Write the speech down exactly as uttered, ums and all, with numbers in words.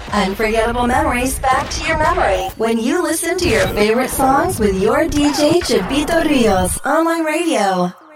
Unforgettable memories back to your memory when you listen to your favorite songs with your D J Chipito Rios. Online radio.